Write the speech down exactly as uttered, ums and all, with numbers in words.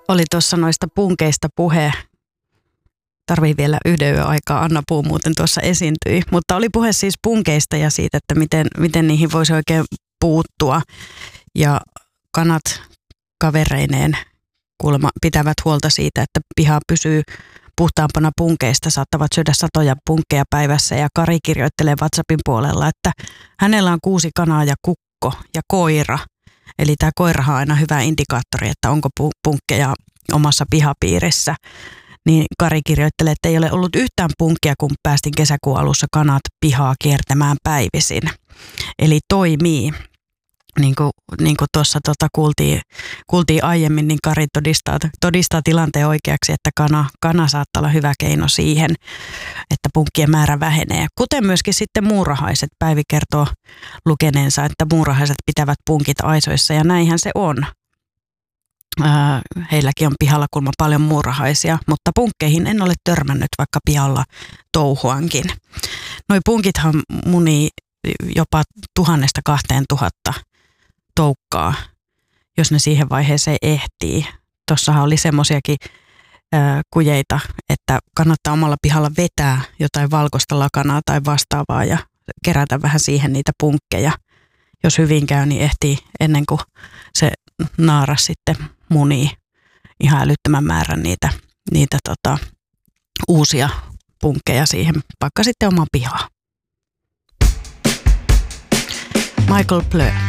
Oli tuossa noista punkeista puhe. Tarvii vielä yhden yön aikaa. Anna Puu muuten tuossa esiintyi. Mutta oli puhe siis punkeista ja siitä, että miten, miten niihin voisi oikein puuttua. Ja kanat kavereineen kuulemma pitävät huolta siitä, että piha pysyy puhtaampana punkeista. Saattavat syödä satoja punkkeja päivässä. Ja Kari kirjoittelee WhatsAppin puolella, että hänellä on kuusi kanaa ja kukko ja koira. Eli tämä koirahan on aina hyvä indikaattori, että onko punkkeja omassa pihapiirissä. Niin Kari kirjoittelee, että ei ole ollut yhtään punkkia, kun päästin kesäkuun alussa kanat pihaa kiertämään päivisin. Eli toimii. Niin kuin, niin kuin tuossa tota kuultiin, kuultiin aiemmin, niin Kari todistaa, todistaa tilanteen oikeaksi, että kana, kana saattaa olla hyvä keino siihen, että punkkien määrä vähenee. Kuten myöskin sitten muurahaiset. Päivi kertoo lukeneensa, että muurahaiset pitävät punkit aisoissa ja näinhän se on. Ää, heilläkin on pihalla kulma paljon muurahaisia, mutta punkkeihin en ole törmännyt, vaikka pihalla touhuankin. Noi punkithan munii jopa tuhannesta kahteen tuhatta toukkaa, jos ne siihen vaiheeseen ehtii. Tuossahan oli semmoisiakin kujeita, että kannattaa omalla pihalla vetää jotain valkoista lakanaa tai vastaavaa ja kerätä vähän siihen niitä punkkeja. Jos hyvin käy, niin ehtii ennen kuin se naaras sitten munii ihan älyttömän määrän niitä, niitä tota, uusia punkkeja siihen, vaikka sitten omaan pihaan. Michael Plö.